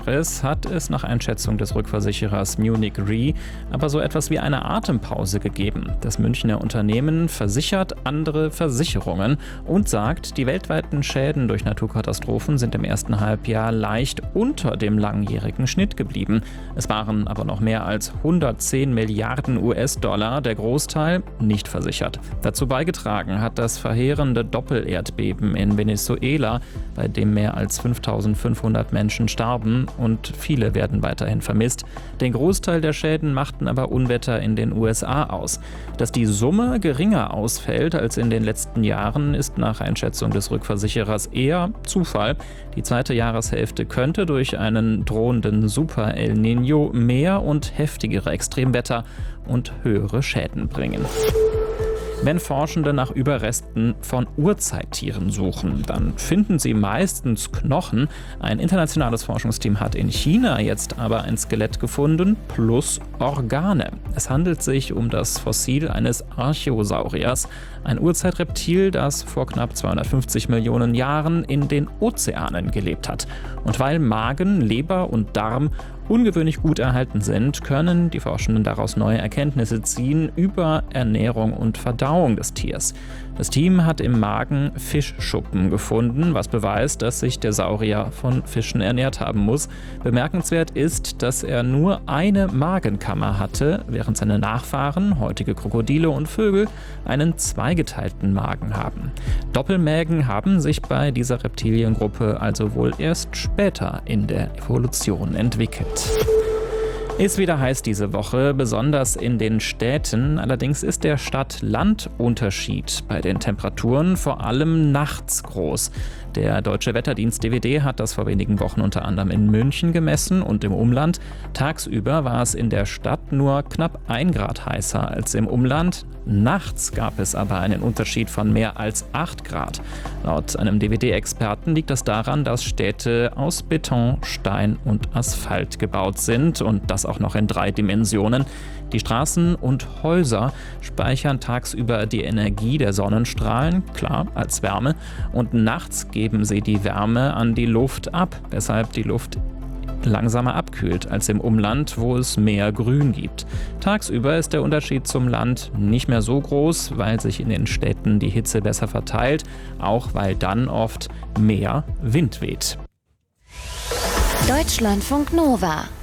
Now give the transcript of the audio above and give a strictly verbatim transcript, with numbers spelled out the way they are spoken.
Es hat es nach Einschätzung des Rückversicherers Munich Re aber so etwas wie eine Atempause gegeben. Das Münchner Unternehmen versichert andere Versicherungen und sagt, die weltweiten Schäden durch Naturkatastrophen sind im ersten Halbjahr leicht unter dem langjährigen Schnitt geblieben. Es waren aber noch mehr als hundertzehn Milliarden U S-Dollar, der Großteil nicht versichert. Dazu beigetragen hat das verheerende Doppelerdbeben in Venezuela, bei dem mehr als fünftausendfünfhundert Menschen starben und viele werden weiterhin vermisst. Den Großteil der Schäden machten aber Unwetter in den U S A aus. Dass die Summe geringer ausfällt als in den letzten Jahren, ist nach Einschätzung des Rückversicherers eher Zufall. Die zweite Jahreshälfte könnte durch einen drohenden Super El Niño mehr und heftigere Extremwetter und höhere Schäden bringen. Wenn Forschende nach Überresten von Urzeittieren suchen, dann finden sie meistens Knochen. Ein internationales Forschungsteam hat in China jetzt aber ein Skelett gefunden plus Organe. Es handelt sich um das Fossil eines Archosauriers, ein Urzeitreptil, das vor knapp zweihundertfünfzig Millionen Jahren in den Ozeanen gelebt hat. Und weil Magen, Leber und Darm ungewöhnlich gut erhalten sind, können die Forschenden daraus neue Erkenntnisse ziehen über Ernährung und Verdauung des Tiers. Das Team hat im Magen Fischschuppen gefunden, was beweist, dass sich der Saurier von Fischen ernährt haben muss. Bemerkenswert ist, dass er nur eine Magenkammer hatte, während seine Nachfahren, heutige Krokodile und Vögel, einen zweigeteilten Magen haben. Doppelmägen haben sich bei dieser Reptiliengruppe also wohl erst später in der Evolution entwickelt. Ist wieder heiß diese Woche, besonders in den Städten. Allerdings ist der Stadt-Land-Unterschied bei den Temperaturen vor allem nachts groß. Der Deutsche Wetterdienst D W D hat das vor wenigen Wochen unter anderem in München gemessen und im Umland. Tagsüber war es in der Stadt nur knapp ein Grad heißer als im Umland. Nachts gab es aber einen Unterschied von mehr als acht Grad. Laut einem D W D-Experten liegt das daran, dass Städte aus Beton, Stein und Asphalt gebaut sind und das auch noch in drei Dimensionen. Die Straßen und Häuser speichern tagsüber die Energie der Sonnenstrahlen, klar, als Wärme, und nachts geben sie die Wärme an die Luft ab, weshalb die Luft langsamer abkühlt als im Umland, wo es mehr Grün gibt. Tagsüber ist der Unterschied zum Land nicht mehr so groß, weil sich in den Städten die Hitze besser verteilt, auch weil dann oft mehr Wind weht. Deutschlandfunk Nova